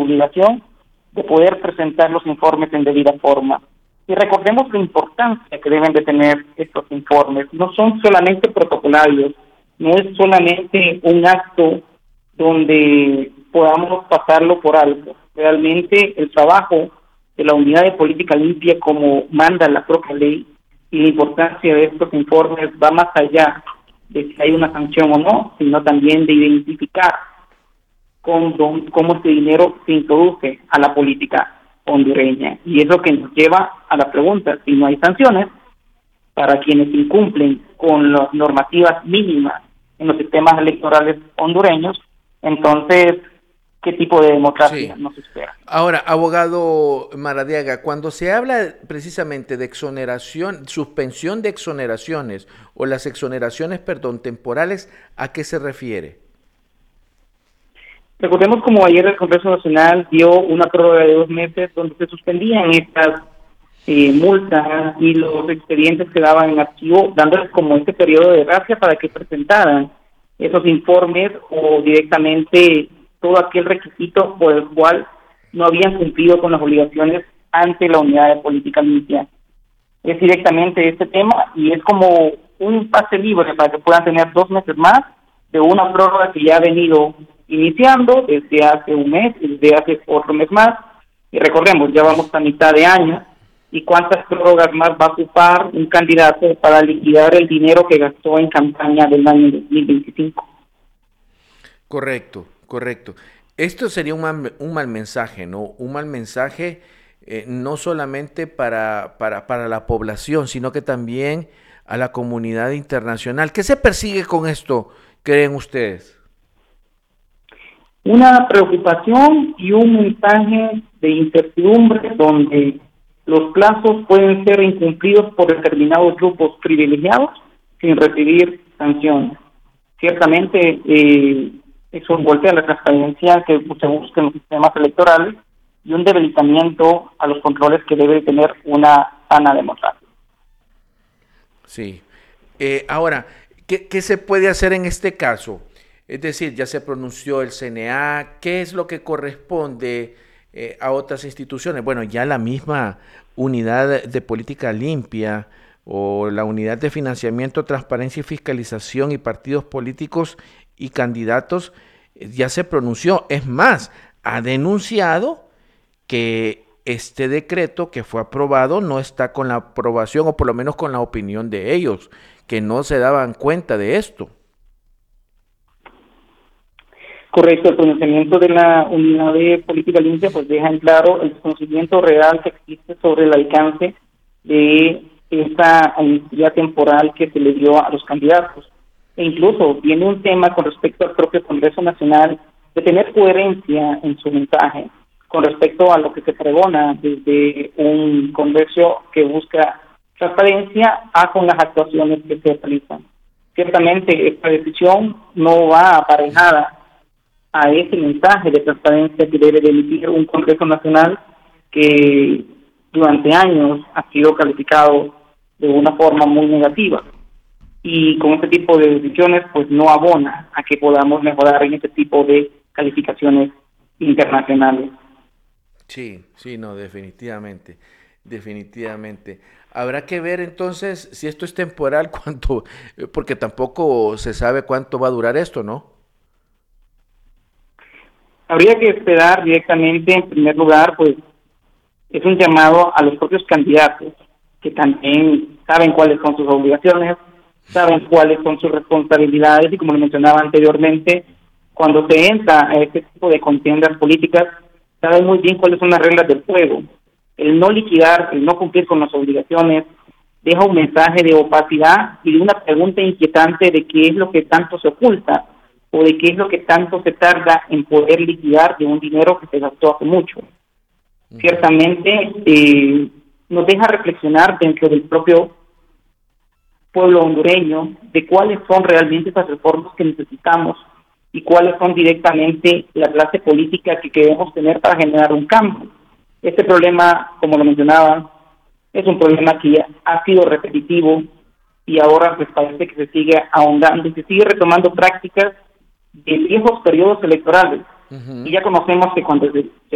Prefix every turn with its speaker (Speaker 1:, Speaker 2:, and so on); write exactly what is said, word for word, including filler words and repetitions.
Speaker 1: obligación de poder presentar los informes en debida forma. Y recordemos la importancia que deben de tener estos informes. No son solamente protocolarios, no es solamente un acto donde podamos pasarlo por alto. Realmente el trabajo de la Unidad de Política Limpia, como manda la propia ley, y la importancia de estos informes va más allá de si hay una sanción o no, sino también de identificar con don, cómo este dinero se introduce a la política hondureña. Y es lo que nos lleva a la pregunta: si no hay sanciones para quienes incumplen con las normativas mínimas en los sistemas electorales hondureños, entonces, ¿qué tipo de democracia
Speaker 2: Sí.
Speaker 1: nos espera?
Speaker 2: Ahora, abogado Maradiaga, cuando se habla precisamente de exoneración, suspensión de exoneraciones o las exoneraciones, perdón, temporales, ¿a qué se refiere?
Speaker 1: Recordemos como ayer el Congreso Nacional dio una prórroga de dos meses donde se suspendían estas eh, multas y los expedientes quedaban en archivo, dándoles como este periodo de gracia para que presentaran esos informes o directamente todo aquel requisito por el cual no habían cumplido con las obligaciones ante la Unidad de Política Limpia. Es directamente este tema y es como un pase libre para que puedan tener dos meses más de una prórroga que ya ha venido iniciando desde hace un mes y desde hace otro mes más. Y recordemos, ya vamos a mitad de año, y cuántas prórrogas más va a ocupar un candidato para liquidar el dinero que gastó en campaña del año dos mil veinticinco.
Speaker 2: Correcto, correcto. Esto sería un mal, un mal mensaje, ¿no? Un mal mensaje eh, no solamente para, para, para la población, sino que también a la comunidad internacional. ¿Qué se persigue con esto, creen ustedes?
Speaker 1: Una preocupación y un mensaje de incertidumbre donde los plazos pueden ser incumplidos por determinados grupos privilegiados sin recibir sanciones. Ciertamente eh, es un golpe a la transparencia que se busca en los sistemas electorales y un debilitamiento a los controles que debe tener una sana democracia.
Speaker 2: Sí. Eh, ahora, ¿qué, ¿qué se puede hacer en este caso? Es decir, ya se pronunció el C N A, ¿qué es lo que corresponde eh, a otras instituciones? Bueno, ya la misma unidad de política limpia o la unidad de financiamiento, transparencia y fiscalización y partidos políticos y candidatos eh, ya se pronunció. Es más, ha denunciado que este decreto que fue aprobado no está con la aprobación o por lo menos con la opinión de ellos, que no se daban cuenta de esto.
Speaker 1: Correcto, el pronunciamiento de la Unidad de Política Limpia pues deja en claro el desconocimiento real que existe sobre el alcance de esta amnistía temporal que se le dio a los candidatos. E incluso viene un tema con respecto al propio Congreso Nacional de tener coherencia en su mensaje con respecto a lo que se pregona desde un Congreso que busca transparencia a con las actuaciones que se realizan. Ciertamente esta decisión no va aparejada a ese mensaje de transparencia que debe de emitir un Congreso Nacional que durante años ha sido calificado de una forma muy negativa. Y con este tipo de decisiones pues no abona a que podamos mejorar en este tipo de calificaciones internacionales.
Speaker 2: Sí, sí, no, definitivamente, definitivamente. Habrá que ver entonces si esto es temporal, cuánto, porque tampoco se sabe cuánto va a durar esto, ¿no?
Speaker 1: Habría que esperar directamente, en primer lugar, pues es un llamado a los propios candidatos, que también saben cuáles son sus obligaciones, saben cuáles son sus responsabilidades, y como lo mencionaba anteriormente, cuando se entra a este tipo de contiendas políticas, saben muy bien cuáles son las reglas del juego. El no liquidar, el no cumplir con las obligaciones, deja un mensaje de opacidad y de una pregunta inquietante de qué es lo que tanto se oculta, o de qué es lo que tanto se tarda en poder liquidar de un dinero que se gastó hace mucho. Uh-huh. Ciertamente eh, nos deja reflexionar dentro del propio pueblo hondureño de cuáles son realmente esas reformas que necesitamos y cuáles son directamente la clase política que queremos tener para generar un cambio. Este problema, como lo mencionaba, es un problema que ya ha sido repetitivo y ahora pues parece que se sigue ahondando y se sigue retomando prácticas de viejos periodos electorales. Uh-huh. Y ya conocemos que cuando se